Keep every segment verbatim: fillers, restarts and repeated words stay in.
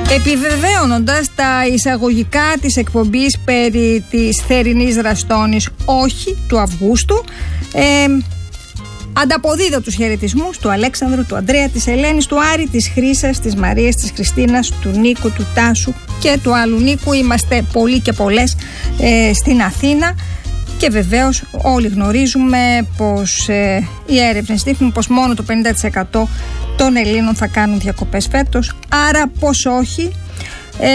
Επιβεβαίωνοντας τα εισαγωγικά της εκπομπής περί της θερινής δραστόνης, όχι του Αυγούστου, ε, ανταποδίδω τους χαιρετισμούς του Αλέξανδρου, του Ανδρέα, της Ελένης, του Άρη, της Χρύσας, της Μαρίας, της Χριστίνας, του Νίκου, του Τάσου και του άλλου Νίκου. Είμαστε πολλοί και πολλές ε, στην Αθήνα. Και βεβαίως όλοι γνωρίζουμε πως ε, οι έρευνες δείχνουν πως μόνο το πενήντα τοις εκατό των Ελλήνων θα κάνουν διακοπές φέτος. Άρα πως όχι. Ε,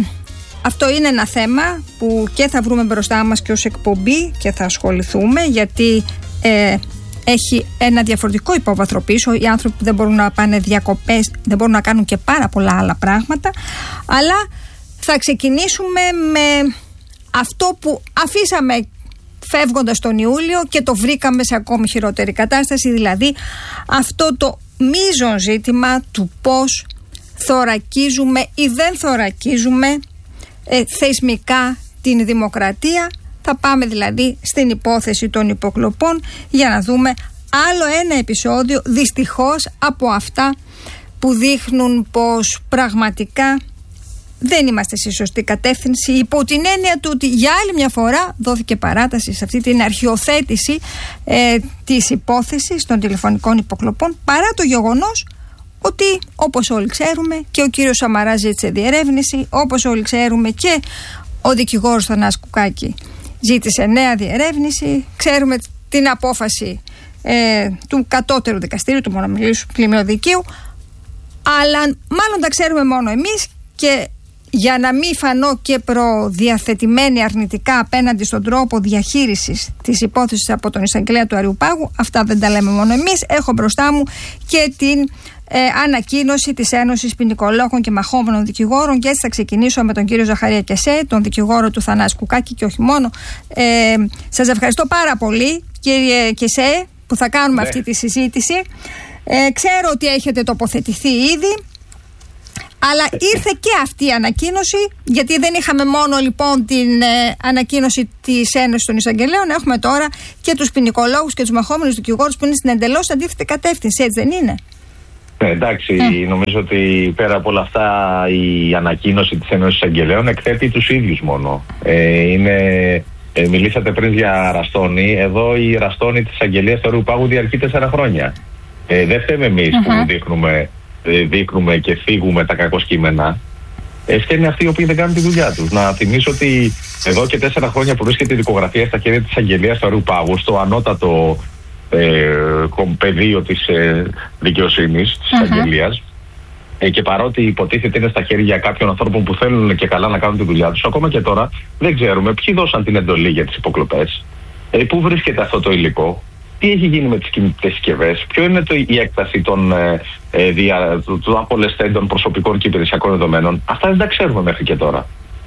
αυτό είναι ένα θέμα που και θα βρούμε μπροστά μας και ως εκπομπή και θα ασχοληθούμε, γιατί ε, έχει ένα διαφορετικό υπόβαθρο πίσω. Οι άνθρωποι που δεν μπορούν να πάνε διακοπές δεν μπορούν να κάνουν και πάρα πολλά άλλα πράγματα. Αλλά θα ξεκινήσουμε με αυτό που αφήσαμε φεύγοντας τον Ιούλιο και το βρήκαμε σε ακόμη χειρότερη κατάσταση, δηλαδή αυτό το μείζον ζήτημα του πώς θωρακίζουμε ή δεν θωρακίζουμε ε, θεσμικά την δημοκρατία. Θα πάμε δηλαδή στην υπόθεση των υποκλοπών για να δούμε άλλο ένα επεισόδιο, δυστυχώς από αυτά που δείχνουν πως πραγματικά δεν είμαστε στη σωστή κατεύθυνση, υπό την έννοια του ότι για άλλη μια φορά δόθηκε παράταση σε αυτή την αρχιοθέτηση ε, της υπόθεσης των τηλεφωνικών υποκλοπών, παρά το γεγονός ότι, όπως όλοι ξέρουμε, και ο κύριος Σαμαράς ζήτησε διερεύνηση, όπως όλοι ξέρουμε και ο δικηγόρος Θανάσης Κουκάκη ζήτησε νέα διερεύνηση. Ξέρουμε την απόφαση ε, του κατώτερου δικαστήριου, του μονομιλίου πλημμυροδικείου, αλλά μάλλον τα ξέρουμε μόνο εμείς, και για να μην φανώ και προδιαθετημένη αρνητικά απέναντι στον τρόπο διαχείρισης της υπόθεσης από τον εισαγγελέα του Αριουπάγου, αυτά δεν τα λέμε μόνο εμείς. Έχω μπροστά μου και την ε, ανακοίνωση της Ένωσης Ποινικολόγων και Μαχόμενων Δικηγόρων, και έτσι θα ξεκινήσω με τον κύριο Ζαχαρία Κεσέ, τον δικηγόρο του Θανάση Κουκάκη και όχι μόνο. Ε, σας ευχαριστώ πάρα πολύ, κύριε Κεσέ, που θα κάνουμε ναι. αυτή τη συζήτηση. Ε, ξέρω ότι έχετε τοποθετηθεί ήδη, αλλά ήρθε και αυτή η ανακοίνωση, γιατί δεν είχαμε μόνο λοιπόν την ε, ανακοίνωση της Ένωσης των Εισαγγελέων, έχουμε τώρα και τους ποινικολόγους και τους μαχόμενους δικηγόρους που είναι στην εντελώς αντίθετη κατεύθυνση, έτσι δεν είναι? Ναι, εντάξει, ε. νομίζω ότι πέρα από όλα αυτά η ανακοίνωση της Ένωσης Εισαγγελέων εκθέτει τους ίδιους μόνο. Ε, είναι, ε, μιλήσατε πριν για Ραστόνη, εδώ η Ραστόνη της Εισαγγελίας του Αριουπάγου διαρκεί τέσσερα χρόνια. Ε, δεν φταίμε εμείς uh-huh. που δείχνουμε δείχνουμε και φύγουμε τα κακοσκήμενα. Φταίνουν αυτοί οι οποίοι δεν κάνουν τη δουλειά τους. Να θυμίσω ότι εδώ και τέσσερα χρόνια που βρίσκεται η δικογραφία στα χέρια της Αγγελίας του Αριουπάγου, στο ανώτατο ε, πεδίο της ε, δικαιοσύνης της uh-huh. Αγγελίας, ε, και παρότι υποτίθεται είναι στα χέρια κάποιων ανθρώπων που θέλουν και καλά να κάνουν τη δουλειά τους, ακόμα και τώρα δεν ξέρουμε ποιοι δώσαν την εντολή για τις υποκλοπές, ε, πού βρίσκεται αυτό το υλικό, τι έχει γίνει με τις κινητές συσκευές, ποιο είναι το, η έκταση των, ε, ε, δια, του, του απολεσθέντων προσωπικών και υπηρεσιακών δεδομένων. Αυτά δεν τα ξέρουμε μέχρι και τώρα.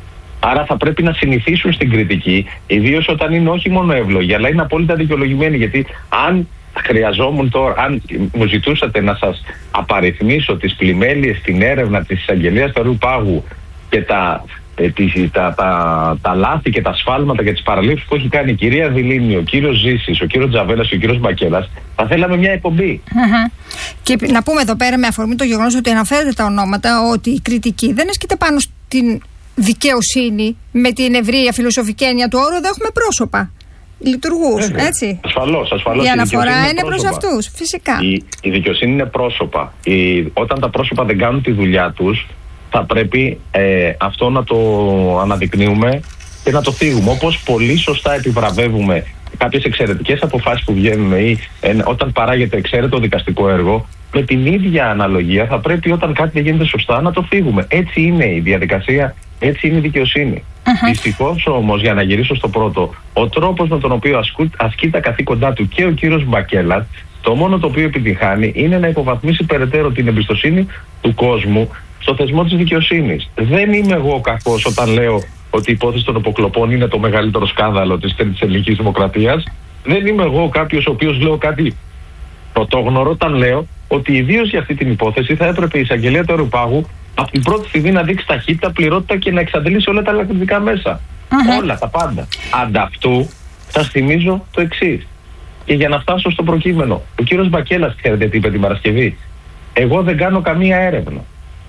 Άρα θα πρέπει να συνηθίσουν στην κριτική, ιδίως όταν είναι όχι μόνο εύλογοι, αλλά είναι απόλυτα δικαιολογημένοι. Γιατί αν χρειαζόμουν τώρα, αν μου ζητούσατε να σας απαριθμίσω τις πλημέλειες στην έρευνα της Εισαγγελίας του Αριουπάγου και τα. Ε, τα, τα, τα λάθη και τα σφάλματα και τις παραλήψεις που έχει κάνει η κυρία Δηλήνη, ο κύριος Ζήσης, ο κύριος Τζαβέλας και ο κύριος Μπακέλας, θα θέλαμε μια εκπομπή. Uh-huh. Και να πούμε εδώ πέρα, με αφορμή το γεγονός ότι αναφέρετε τα ονόματα, ότι η κριτική δεν ασκείται πάνω στην δικαιοσύνη με την ευρεία φιλοσοφική έννοια του όρου. Εδώ έχουμε πρόσωπα, λειτουργούς, ε, έτσι. Ασφαλώς, ασφαλώς. Η αναφορά είναι, είναι προς αυτούς, φυσικά. Η, η δικαιοσύνη είναι πρόσωπα. Η, όταν τα πρόσωπα δεν κάνουν τη δουλειά τους, θα πρέπει ε, αυτό να το αναδεικνύουμε και να το θίγουμε. Όπως πολύ σωστά επιβραβεύουμε κάποιες εξαιρετικές αποφάσεις που βγαίνουν ή ε, όταν παράγεται εξαίρετο δικαστικό έργο, με την ίδια αναλογία θα πρέπει όταν κάτι δεν γίνεται σωστά να το θίγουμε. Έτσι είναι η διαδικασία, έτσι είναι η δικαιοσύνη. Uh-huh. Δυστυχώς όμως, για να γυρίσω στο πρώτο, ο τρόπος με τον οποίο ασκού, ασκεί τα καθήκοντά του και ο κύριος Μπακέλας, το μόνο το οποίο επιτυχάνει είναι να υποβαθμίσει περαιτέρω την εμπιστοσύνη του κόσμου στο θεσμό της δικαιοσύνης. Δεν είμαι εγώ κακός όταν λέω ότι η υπόθεση των υποκλοπών είναι το μεγαλύτερο σκάνδαλο της ελληνικής δημοκρατίας. Δεν είμαι εγώ κάποιος ο οποίος λέω κάτι πρωτόγνωρο όταν λέω ότι ιδίως για αυτή την υπόθεση θα έπρεπε η εισαγγελία του Αριουπάγου από την πρώτη στιγμή να δείξει ταχύτητα, πληρότητα και να εξαντλήσει όλα τα ελεγκτικά μέσα. Uh-huh. Όλα, τα πάντα. Ανταυτού σας θυμίζω το εξής. Και για να φτάσω στο προκείμενο, ο κύριος Μπακέλας, ξέρετε τι είπε την Παρασκευή? Εγώ δεν κάνω καμία έρευνα.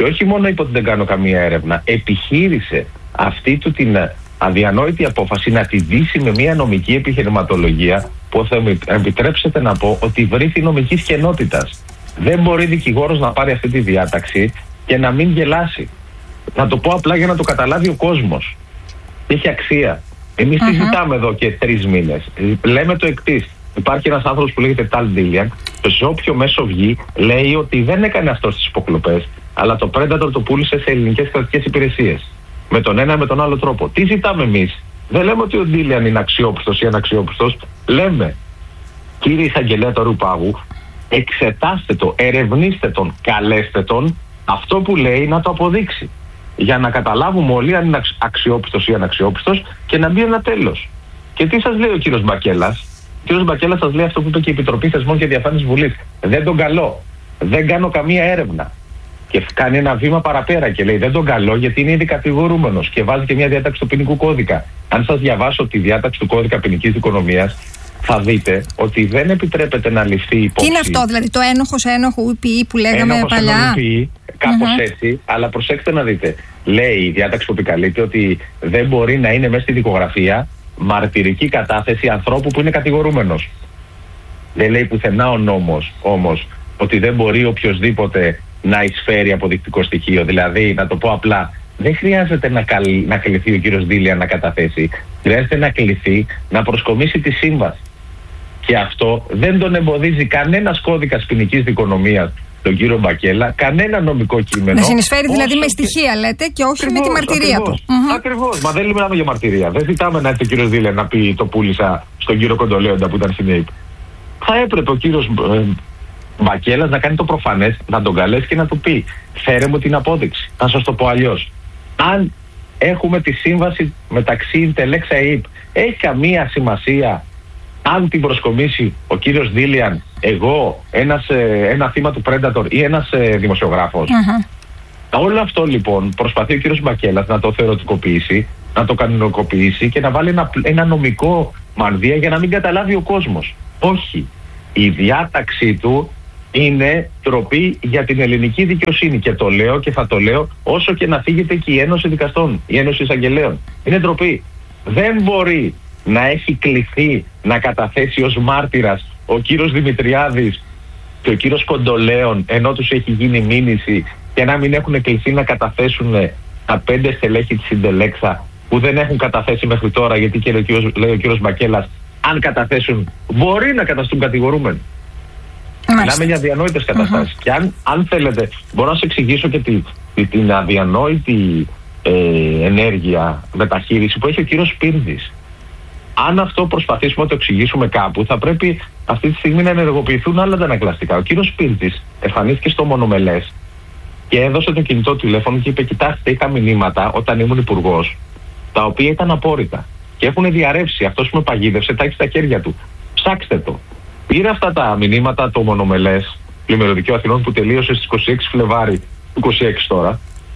Και όχι μόνο είπε ότι δεν κάνω καμία έρευνα, επιχείρησε αυτή του την αδιανόητη απόφαση να τη δείσει με μια νομική επιχειρηματολογία που θα μου επιτρέψετε να πω ότι βρήθη νομικής κενότητας. Δεν μπορεί δικηγόρος να πάρει αυτή τη διάταξη και να μην γελάσει. Να το πω απλά για να το καταλάβει ο κόσμος. Έχει αξία. Εμείς uh-huh. τι ζητάμε εδώ και τρεις μήνες. Λέμε το εκτής. Υπάρχει ένας άνθρωπος που λέγεται Tal Dilian, σε όποιο μέσο βγει λέει ότι δεν έκανε αυτό στις υποκλοπές, αλλά το Predator το πούλησε σε ελληνικές κρατικές υπηρεσίες. Με τον ένα με τον άλλο τρόπο. Τι ζητάμε εμείς? Δεν λέμε ότι ο Dilian είναι αξιόπιστος ή αναξιόπιστος. Λέμε, κύριε εισαγγελέα του Αερουπάγου, εξετάστε το, ερευνήστε τον, καλέστε τον, αυτό που λέει να το αποδείξει. Για να καταλάβουμε όλοι αν είναι αξιόπιστος ή αναξιόπιστος και να μπει ένα τέλος. Και τι σας λέει ο κύριος Μπακέλας? Ο κύριος Μπακέλας σας λέει αυτό που είπε και η Επιτροπή Θεσμών και Διαφάνειας Βουλής. Δεν τον καλώ. Δεν κάνω καμία έρευνα. Και κάνει ένα βήμα παραπέρα και λέει δεν τον καλώ γιατί είναι ήδη κατηγορούμενος και βάζει και μια διάταξη του ποινικού κώδικα. Αν σας διαβάσω τη διάταξη του κώδικα ποινικής δικονομίας, θα δείτε ότι δεν επιτρέπεται να ληφθεί υπόψη. Τι είναι αυτό, δηλαδή το ένοχος ένοχου ποιή που λέγαμε ένοχος, παλιά. Ένοχος ποιή, κάπως uh-huh. έτσι, αλλά προσέξτε να δείτε. Λέει η διάταξη που επικαλείται ότι δεν μπορεί να είναι μέσα στη δικογραφία μαρτυρική κατάθεση ανθρώπου που είναι κατηγορούμενος. Δεν λέει πουθενά ο νόμος όμως ότι δεν μπορεί οποιοσδήποτε να εισφέρει αποδεικτικό στοιχείο. Δηλαδή, να το πω απλά, δεν χρειάζεται να, καλ, να κληθεί ο κύριος Dilian να καταθέσει. Χρειάζεται να κληθεί να προσκομίσει τη σύμβαση. Και αυτό δεν τον εμποδίζει κανένας κώδικας ποινικής δικονομίας τον κύριο Μπακέλα, κανένα νομικό κείμενο. Να συνεισφέρει δηλαδή με στοιχεία, λέτε, και όχι ακριβώς, με τη μαρτυρία ακριβώς, του. Mm-hmm. Ακριβώς. Μα δεν μιλάμε για μαρτυρία. Δεν ζητάμε να έρθει ο κύριος Dilian να πει το πούλησα στον κύριο Κοντολέοντα που ήταν στην ΑΕΠ. Θα έπρεπε ο κύριος ε, Μπακέλας να κάνει το προφανές, να τον καλέσει και να του πει φέρε μου την απόδειξη. Θα σας το πω αλλιώς. Αν έχουμε τη σύμβαση μεταξύ Ιντελέξ ΑΕΠ, έχει καμία σημασία αν την προσκομίσει ο κύριος Dilian, εγώ, ένας, ένα θύμα του Predator ή ένας ε, δημοσιογράφος? Uh-huh. Όλο αυτό λοιπόν προσπαθεί ο κύριος Μπακέλας να το θεωρητικοποιήσει, να το κανονικοποιήσει και να βάλει ένα, ένα νομικό μανδύα για να μην καταλάβει ο κόσμος. Όχι. Η διάταξή του είναι τροπή για την ελληνική δικαιοσύνη και το λέω και θα το λέω όσο και να φύγεται και η Ένωση Δικαστών, η Ένωση Εισαγγελέων. Είναι τροπή. Δεν μπορεί να έχει κληθεί να καταθέσει ως μάρτυρας ο κύριος Δημητριάδης και ο κύριος Κοντολέων ενώ τους έχει γίνει μήνυση και να μην έχουν κληθεί να καταθέσουν τα πέντε στελέχη της Ιντελέξα που δεν έχουν καταθέσει μέχρι τώρα, γιατί και λέει ο κύριος, λέει ο κύριος Μπακέλας, αν καταθέσουν μπορεί να καταστούν κατηγορούμενοι. Μιλάμε για αδιανόητες καταστάσεις. Uh-huh. Και αν, αν θέλετε, μπορώ να σας εξηγήσω και τη, τη, την αδιανόητη ε, ενέργεια μεταχείριση που έχει ο κύριος Σπύρδης. Αν αυτό προσπαθήσουμε να το εξηγήσουμε κάπου, θα πρέπει αυτή τη στιγμή να ενεργοποιηθούν άλλα αντανακλαστικά. Ο κύριος Σπύρδης εμφανίστηκε στο Μονομελές και έδωσε το κινητό τηλέφωνο και είπε: κοιτάξτε, είχα μηνύματα όταν ήμουν υπουργός, τα οποία ήταν απόρριτα και έχουν διαρρεύσει. Αυτός που με παγίδευσε τα έχει στα χέρια του. Ψάξτε το. Πήρε αυτά τα μηνύματα το Μονομελές, πλημμυρωδικείο Αθηνών, που τελείωσε στις είκοσι έξι Φλεβάρι του είκοσι έξι τώρα.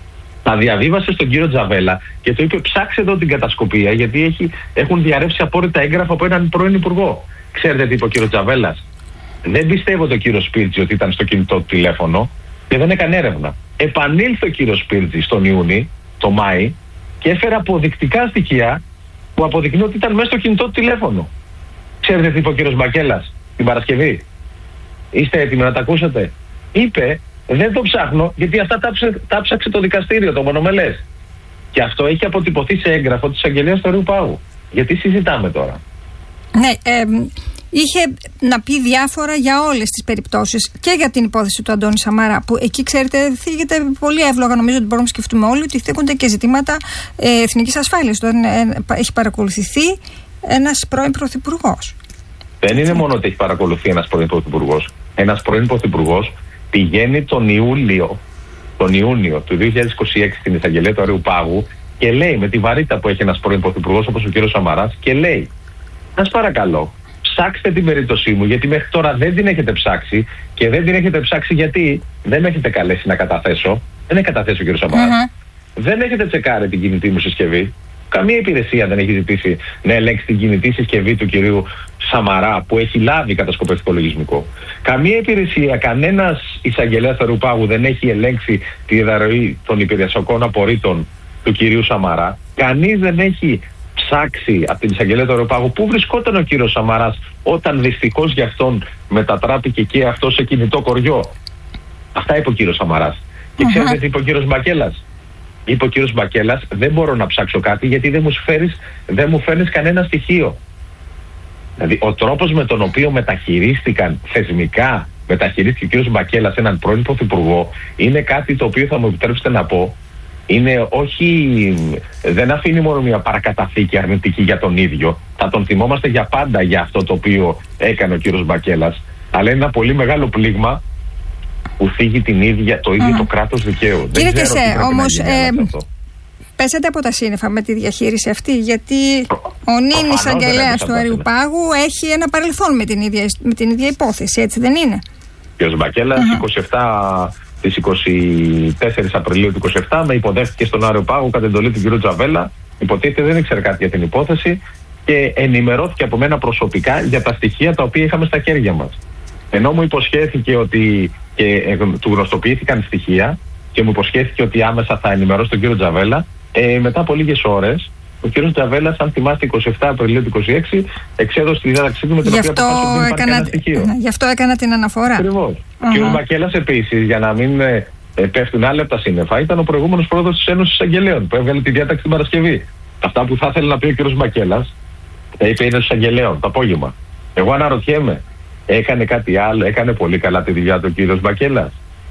Τα διαβίβασε στον κύριο Τζαβέλα και του είπε: ψάξε εδώ την κατασκοπία, γιατί έχει, έχουν διαρρεύσει απόρριτα έγγραφα από έναν πρώην υπουργό. Ξέρετε τι είπε ο κύριο Τζαβέλας? Δεν πιστεύω τον κύριο Σπίρτζη ότι ήταν στο κινητό του τηλέφωνο και δεν έκανε έρευνα. Επανήλθε ο κύριο Σπίρτζη τον Ιούνιο, το Μάη, και έφερε αποδεικτικά στοιχεία που αποδεικνύουν ότι ήταν μέσα στο κινητό του τηλέφωνο. Ξέρετε τι είπε ο κύριο Μπακέλας την Παρασκευή? Είστε έτοιμοι να τα ακούσετε? Είπε: δεν το ψάχνω, γιατί αυτά τα, ψε, τα ψάξε το δικαστήριο, το Μονομελές. Και αυτό έχει αποτυπωθεί σε έγγραφο της Αγγελίας του Αερουπάγου. Γιατί συζητάμε τώρα? Ναι, ε, είχε να πει διάφορα για όλες τις περιπτώσεις και για την υπόθεση του Αντώνη Σαμαρά, που εκεί, ξέρετε, θίγεται πολύ εύλογα, νομίζω ότι μπορούμε να σκεφτούμε όλοι, ότι θίγονται και ζητήματα ε, εθνικής ασφάλειας. Όταν ε, έχει παρακολουθηθεί ένας πρώην πρωθυπουργός. Δεν είναι μόνο ότι έχει παρακολουθεί ένας πρώην πρωθυπουργός. Ένας πρώην πρωθυπουργός πηγαίνει τον Ιούλιο, τον Ιούνιο του δύο χιλιάδες είκοσι έξι στην εισαγγελία του Αερουπάγου και λέει, με τη βαρύτητα που έχει ένας πρώην πρωθυπουργός όπως ο κύριος Σαμαράς, και λέει: σας παρακαλώ, ψάξτε την περίπτωσή μου, γιατί μέχρι τώρα δεν την έχετε ψάξει. Και δεν την έχετε ψάξει γιατί δεν με έχετε καλέσει να καταθέσω. Δεν έχει καταθέσει ο κύριος Σαμαράς. Mm-hmm. Δεν έχετε τσεκάρει την κινητή μου συσκευή. Καμία υπηρεσία δεν έχει ζητήσει να ελέγξει την κινητή συσκευή του κυρίου Σαμαρά που έχει λάβει κατασκοπευτικό λογισμικό. Καμία υπηρεσία, κανένας εισαγγελέας του Πάγου δεν έχει ελέγξει τη διαρροή των υπηρεσιακών απορρίτων του κυρίου Σαμαρά. Κανείς δεν έχει ψάξει από την εισαγγελέα του Αεροπάγου πού βρισκόταν ο κύριος Σαμαράς όταν δυστυχώς για αυτόν μετατράπηκε και αυτό σε κινητό κοριό. Αυτά είπε ο κύριος Σαμαράς. Και uh-huh. ξέρετε τι είπε ο κύριος Μπακέλας? Είπε ο κύριος Μπακέλας, δεν μπορώ να ψάξω κάτι γιατί δεν μου φέρεις, δεν μου φέρνεις κανένα στοιχείο. Δηλαδή ο τρόπος με τον οποίο μεταχειρίστηκαν θεσμικά, μεταχειρίστηκε ο κύριος Μπακέλας έναν πρώην πρωθυπουργό, είναι κάτι το οποίο θα μου επιτρέψετε να πω, είναι όχι, δεν αφήνει μόνο μια παρακαταθήκη αρνητική για τον ίδιο, θα τον θυμόμαστε για πάντα για αυτό το οποίο έκανε ο κύριος Μπακέλας, αλλά είναι ένα πολύ μεγάλο πλήγμα που θίγει την ίδια, το ίδιο mm. το κράτος δικαίου. Κύριε Κεσέ, όμως ε, πέσατε από τα σύννεφα με τη διαχείριση αυτή, γιατί ο νυν εισαγγελέας του Αεροπάγου έχει ένα παρελθόν με την ίδια, με την ίδια υπόθεση, έτσι δεν είναι? Ο κ. Μπακέλας mm-hmm. είκοσι επτά της είκοσι τέσσερις Απριλίου του είκοσι επτά με υποδέχτηκε στον Αεροπάγο κατά εντολή του κ. Τζαβέλα. Υποτίθεται δεν ήξερε κάτι για την υπόθεση και ενημερώθηκε από μένα προσωπικά για τα στοιχεία τα οποία είχαμε στα χέρια μας. Ενώ μου υποσχέθηκε ότι και ε, του γνωστοποιήθηκαν στοιχεία και μου υποσχέθηκε ότι άμεσα θα ενημερώσει τον κύριο Τζαβέλα, ε, μετά από λίγες ώρες ο κύριος Τζαβέλας, αν θυμάστε, είκοσι επτά Απριλίου του είκοσι έξι εξέδωσε τη διάταξή του με την γι οποία αποφάσισε ότι δεν υπάρχει ένα στοιχείο. Γι' αυτό έκανα την αναφορά. Ακριβώς. Uh-huh. Ο κύριος Μπακέλας επίσης, για να μην ε, πέφτουν άλλοι από τα σύννεφα, ήταν ο προηγούμενος πρόεδρος της Ένωσης Εισαγγελέων που έβγαλε τη διάταξη την Παρασκευή. Αυτά που θα ήθελε να πει ο κύριος Μπακέλας, τα είπε είναι εισαγγελέων το απόγευμα. Εγώ αναρωτιέμαι, έκανε κάτι άλλο, έκανε πολύ καλά τη δουλειά του ο κύριος Μπακέλας?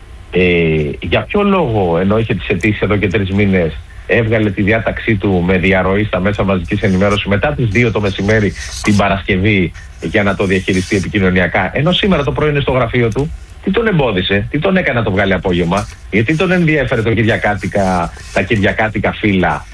Ε, για ποιο λόγο, ενώ είχε τις αιτήσεις εδώ και τρεις μήνες, έβγαλε τη διάταξή του με διαρροή στα μέσα μαζικής ενημέρωσης μετά τις δύο το μεσημέρι την Παρασκευή για να το διαχειριστεί επικοινωνιακά, ενώ σήμερα το πρωί είναι στο γραφείο του? Τι τον εμπόδισε, τι τον έκανε να το βγάλει απόγευμα, γιατί τον ενδιέφερε το κυριακάτικα, τα κυριακάτικα φύλλα?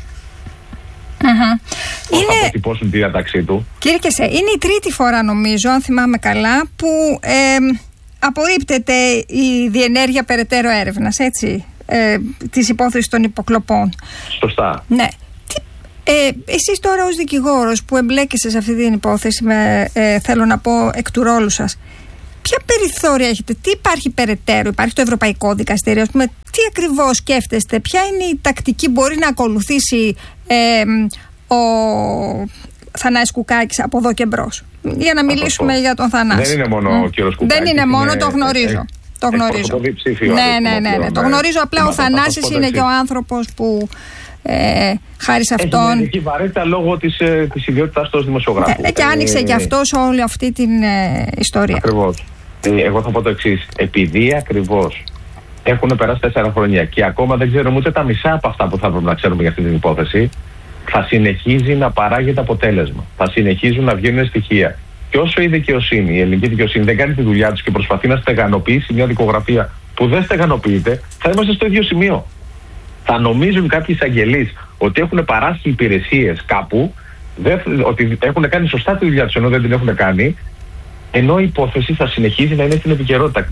Uh-huh. Πώς είναι... θα αποτυπώσουν τη διάταξή του? Κύριε Κεσέ, είναι η τρίτη φορά νομίζω, αν θυμάμαι καλά, που ε, απορρίπτεται η διενέργεια περαιτέρω έρευνας, έτσι, ε, της υπόθεσης των υποκλοπών. Σωστά. Ναι. Τι, ε, εσείς τώρα ως δικηγόρος που εμπλέκεστε σε αυτή την υπόθεση, με, ε, θέλω να πω εκ του ρόλου σας, ποια περιθώρια έχετε, τι υπάρχει περαιτέρω, υπάρχει το Ευρωπαϊκό Δικαστήριο, πούμε, τι ακριβώς σκέφτεστε, ποια είναι η τακτική που μπορεί να ακολουθήσει ε, ο Θανάσης Κουκάκης από εδώ και μπρος, για να μιλήσουμε για τον Θανάση? Δεν είναι μόνο mm. ο κύριος Κουκάκης. Δεν είναι μόνο, είναι, το γνωρίζω. Ε, το γνωρίζω. Ναι, ναι, ναι, ναι, το γνωρίζω, απλά ο Θανάσης είναι και ο άνθρωπος που ε, χάρη σε αυτόν. Έχει ειδική βαρύτητα λόγω της, ε, της ιδιότητας του ως δημοσιογράφου. Ναι, και άνοιξε ε, και αυτός όλη αυτή την ε, ιστορία. Ακριβώς. Ε, εγώ θα πω το εξής. Επειδή ακριβώς έχουν περάσει τέσσερα χρόνια και ακόμα δεν ξέρουμε ούτε τα μισά από αυτά που θα έπρεπε να ξέρουμε για αυτή την υπόθεση, θα συνεχίζει να παράγεται αποτέλεσμα. Θα συνεχίζουν να βγαίνουν στοιχεία. Και όσο η δικαιοσύνη, η ελληνική δικαιοσύνη δεν κάνει τη δουλειά της και προσπαθεί να στεγανοποιήσει μια δικογραφία που δεν στεγανοποιείται, θα είμαστε στο ίδιο σημείο. Θα νομίζουν κάποιοι εισαγγελείς ότι έχουν παράσχει υπηρεσίες κάπου, δεν, ότι έχουν κάνει σωστά τη δουλειά τους ενώ δεν την έχουν κάνει, ενώ η υπόθεση θα συνεχίζει να είναι στην επικαιρότητα.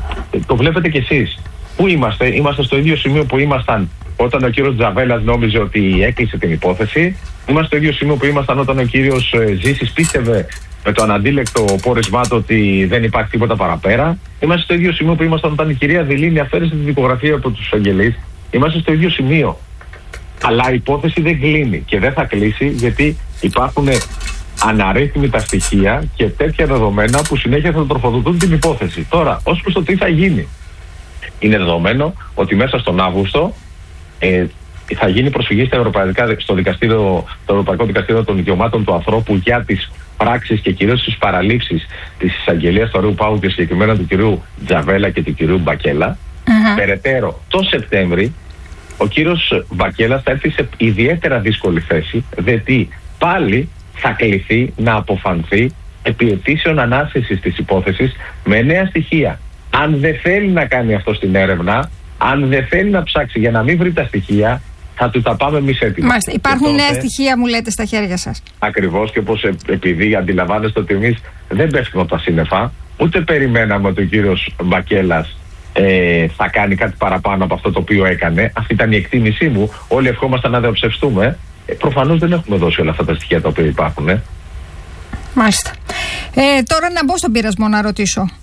Το βλέπετε κι εσείς. Πού είμαστε? Είμαστε στο ίδιο σημείο που ήμασταν όταν ο κύριος Τζαβέλας νόμιζε ότι έκλεισε την υπόθεση. Είμαστε στο ίδιο σημείο που ήμασταν όταν ο κύριος Ζήσης πίστευε με το αναντίλεκτο πόρισμά του ότι δεν υπάρχει τίποτα παραπέρα. Είμαστε στο ίδιο σημείο που ήμασταν όταν η κυρία Δηλήνη αφαίρεσε τη δικογραφία από τους εισαγγελείς. Είμαστε στο ίδιο σημείο. Αλλά η υπόθεση δεν κλείνει και δεν θα κλείσει, γιατί υπάρχουν αναρρύθμιτα στοιχεία και τέτοια δεδομένα που συνέχεια θα τροφοδοτούν την υπόθεση. Τώρα, ως προς το τι θα γίνει, είναι δεδομένο ότι μέσα στον Αύγουστο ε, θα γίνει προσφυγή στα ευρωπαϊκά, στο, δικαστήριο, το Ευρωπαϊκό Δικαστήριο των Δικαιωμάτων του Ανθρώπου για τις πράξεις και κυρίως τις παραλήψεις της εισαγγελίας του Αεροπάγου και συγκεκριμένα του κυρίου Τζαβέλα και του κυρίου Μπακέλα. Uh-huh. Περαιτέρω, το Σεπτέμβρη, ο κύριος Μπακέλας θα έρθει σε ιδιαίτερα δύσκολη θέση, γιατί πάλι θα κληθεί να αποφανθεί επί αιτήσεων ανάσχεσης της υπόθεσης με νέα στοιχεία. Αν δεν θέλει να κάνει αυτό στην έρευνα, αν δεν θέλει να ψάξει για να μην βρει τα στοιχεία, θα του τα πάμε εμείς έτοιμα. Μάλιστα. Υπάρχουν τότε νέα στοιχεία, μου λέτε, στα χέρια σας. Ακριβώς, και όπως επειδή αντιλαμβάνεστε ότι εμείς δεν πέφτουμε από τα σύννεφα, ούτε περιμέναμε ότι ο κύριος Μπακέλας ε, θα κάνει κάτι παραπάνω από αυτό το οποίο έκανε. Αυτή ήταν η εκτίμησή μου. Όλοι ευχόμασταν να διαψευστούμε. Ε, προφανώς δεν έχουμε δώσει όλα αυτά τα στοιχεία τα οποία υπάρχουν. Ε. Μάλιστα. Ε, τώρα να μπω στον πειρασμό να ρωτήσω.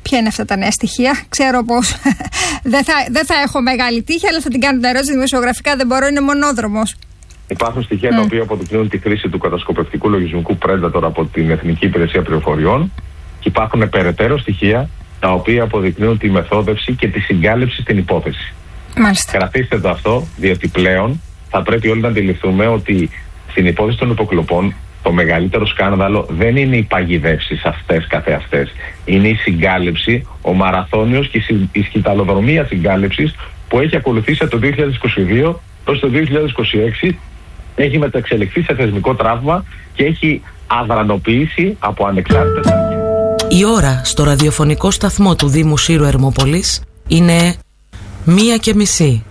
ποια είναι αυτά τα νέα στοιχεία. Ξέρω πως δεν, θα, δεν θα έχω μεγάλη τύχη, αλλά θα την κάνω την ερώτηση δημοσιογραφικά. Δεν μπορώ, είναι μονόδρομος. Υπάρχουν στοιχεία Mm. τα οποία αποδεικνύουν τη χρήση του κατασκοπευτικού λογισμικού Predator από την Εθνική Υπηρεσία Πληροφοριών και υπάρχουν περαιτέρω στοιχεία τα οποία αποδεικνύουν τη μεθόδευση και τη συγκάλυψη στην υπόθεση. Μάλιστα. Κρατήστε το αυτό, διότι πλέον θα πρέπει όλοι να αντιληφθούμε ότι στην υπόθεση των υποκλοπών το μεγαλύτερο σκάνδαλο δεν είναι οι παγιδεύσεις αυτές καθεαυτές. Είναι η συγκάλυψη, ο μαραθώνιος και η σκυταλοδρομία συγκάλυψης που έχει ακολουθήσει από το δύο χιλιάδες είκοσι δύο έως το δύο χιλιάδες είκοσι έξι, έχει μεταξελιχθεί σε θεσμικό τραύμα και έχει αδρανοποιήσει από ανεξάρτητες αρχές. Η ώρα στο ραδιοφωνικό σταθμό του Δήμου Σύρου Ερμούπολης είναι μία και μισή.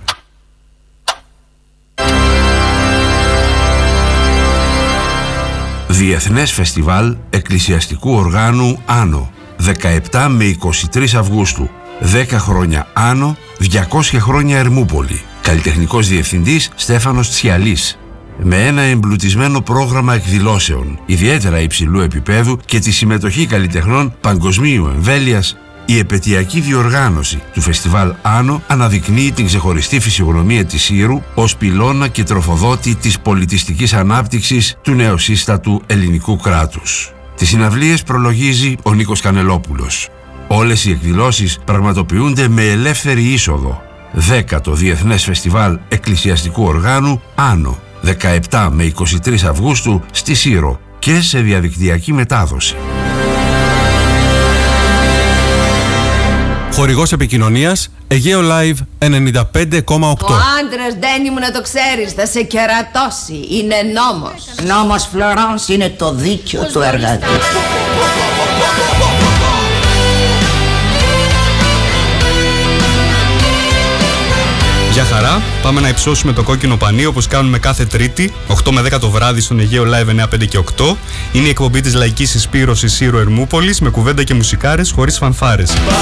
Διεθνές Φεστιβάλ Εκκλησιαστικού Οργάνου Άνω, δεκαεπτά με είκοσι τρεις Αυγούστου. δέκα χρόνια Άνω, διακόσια χρόνια Ερμούπολη. Καλλιτεχνικός διευθυντής Στέφανος Τσιαλής. Με ένα εμπλουτισμένο πρόγραμμα εκδηλώσεων ιδιαίτερα υψηλού επίπεδου και τη συμμετοχή καλλιτεχνών παγκοσμίου εμβέλειας, η επετειακή διοργάνωση του Φεστιβάλ Άνω αναδεικνύει την ξεχωριστή φυσιογνωμία της Σύρου ως πυλώνα και τροφοδότη της πολιτιστικής ανάπτυξης του νεοσύστατου ελληνικού κράτους. Τις συναυλίες προλογίζει ο Νίκος Κανελόπουλος. Όλες οι εκδηλώσεις πραγματοποιούνται με ελεύθερη είσοδο. Δέκατο Διεθνές Φεστιβάλ Εκκλησιαστικού Οργάνου Άνω, δεκαεπτά με είκοσι τρεις Αυγούστου στη Σύρο και σε διαδικτυακή μετάδοση. Χορηγός επικοινωνίας Αιγαίο Live ενενήντα πέντε κόμμα οκτώ. Ο άντρας, Ντένι μου, να το ξέρεις, θα σε κερατώσει. Είναι νόμος. Νόμος, Φλωράνς, είναι το δίκιο του εργάτη. Γεια χαρά, πάμε να υψώσουμε το κόκκινο πανί όπως κάνουμε κάθε Τρίτη, οκτώ με δέκα το βράδυ στον Αιγαίο Live εννιά πέντε και οκτώ. Είναι η εκπομπή της Λαϊκής Συσπήρωσης Σύρου Ερμούπολης με κουβέντα και μουσικάρες χωρίς φανφάρες.